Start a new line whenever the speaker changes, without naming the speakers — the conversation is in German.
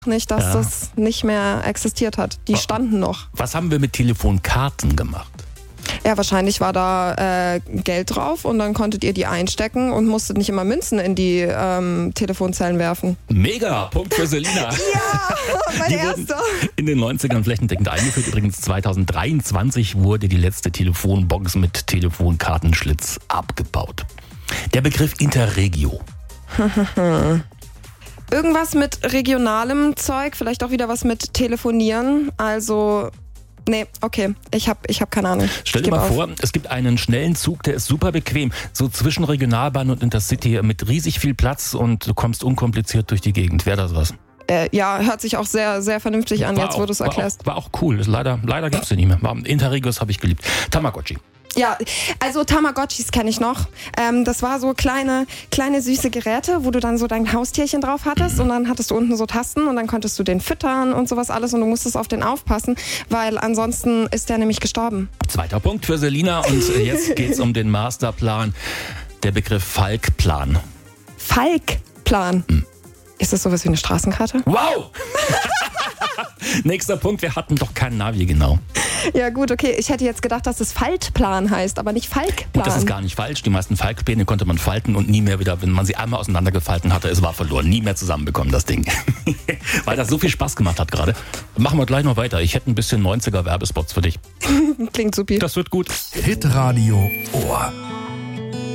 nicht, dass das nicht mehr existiert hat. Die standen noch.
Was haben wir mit Telefonkarten gemacht?
Ja, wahrscheinlich war da Geld drauf und dann konntet ihr die einstecken und musstet nicht immer Münzen in die Telefonzellen werfen.
Mega, Punkt für Selina.
Ja, mein erster.
In den 90ern flächendeckend eingeführt. Übrigens 2023 wurde die letzte Telefonbox mit Telefonkartenschlitz abgebaut. Der Begriff Interregio.
Irgendwas mit regionalem Zeug, vielleicht auch wieder was mit Telefonieren. Also, nee, okay, ich hab keine Ahnung.
Stell dir mal vor, es gibt einen schnellen Zug, der ist super bequem. So zwischen Regionalbahn und Intercity mit riesig viel Platz und du kommst unkompliziert durch die Gegend. Wäre das was?
Ja, hört sich auch sehr, sehr vernünftig an, jetzt wo du es erklärst.
War auch cool. Leider gibt es den nicht mehr. Interregios habe ich geliebt. Tamagotchi.
Ja, also Tamagotchis kenne ich noch. Das war so kleine süße Geräte, wo du dann so dein Haustierchen drauf hattest und dann hattest du unten so Tasten und dann konntest du den füttern und sowas alles und du musstest auf den aufpassen, weil ansonsten ist der nämlich gestorben.
2. Punkt für Selina und jetzt geht's um den Masterplan. Der Begriff Falkplan.
Falkplan? Ist das sowas wie eine Straßenkarte?
Wow! Nächster Punkt, wir hatten doch kein Navi genau.
Ja gut, okay. Ich hätte jetzt gedacht, dass es Faltplan heißt, aber nicht Falkplan.
Und das ist gar nicht falsch. Die meisten Falkpläne konnte man falten und nie mehr wieder, wenn man sie einmal auseinandergefalten hatte, es war verloren. Nie mehr zusammenbekommen, das Ding. Weil das so viel Spaß gemacht hat gerade. Machen wir gleich noch weiter. Ich hätte ein bisschen 90er Werbespots für dich.
Klingt supi.
Das wird gut.
Hitradio Ohr.